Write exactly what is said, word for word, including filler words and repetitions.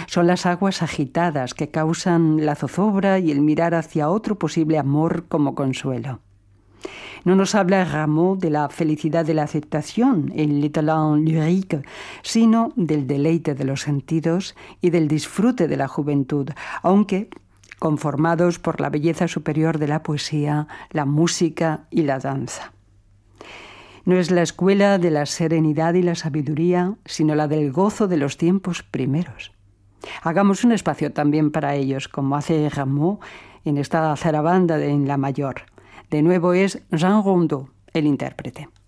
Son las aguas agitadas que causan la zozobra y el mirar hacia otro posible amor como consuelo. No nos habla Rameau de la felicidad de la aceptación, el le talent lyrique, sino del deleite de los sentidos y del disfrute de la juventud, aunque conformados por la belleza superior de la poesía, la música y la danza. No es la escuela de la serenidad y la sabiduría, sino la del gozo de los tiempos primeros. Hagamos un espacio también para ellos, como hace Rameau en esta zarabanda de En la mayor. De nuevo es Jean Rondeau, el intérprete.